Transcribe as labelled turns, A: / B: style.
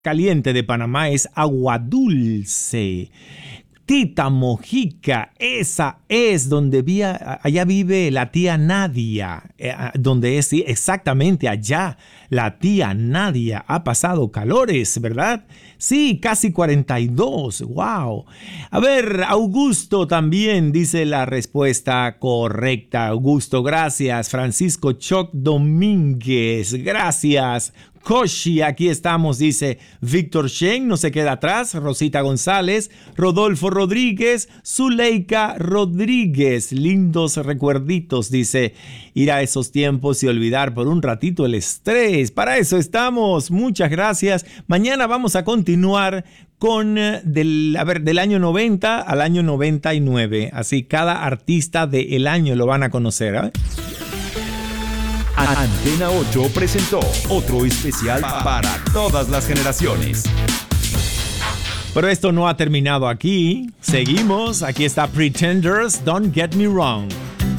A: caliente de Panamá es agua dulce. Tita Mojica, esa es donde allá vive la tía Nadia, donde es exactamente allá. La tía Nadia ha pasado calores, ¿verdad? Sí, casi 42, wow. A ver, Augusto también dice la respuesta correcta. Augusto, gracias. Francisco Choc Domínguez, gracias. Koshi, aquí estamos, dice Víctor Shen, no se queda atrás. Rosita González, Rodolfo Rodríguez, Zuleika Rodríguez, lindos recuerditos, dice, ir a esos tiempos y olvidar por un ratito el estrés. Para eso estamos, muchas gracias. Mañana vamos a continuar con del año 90 al año 99, así cada artista del año lo van a conocer, ¿eh?
B: Antena 8 presentó otro especial para todas las generaciones.
A: Pero esto no ha terminado aquí. Seguimos. Aquí está Pretenders, Don't Get Me Wrong.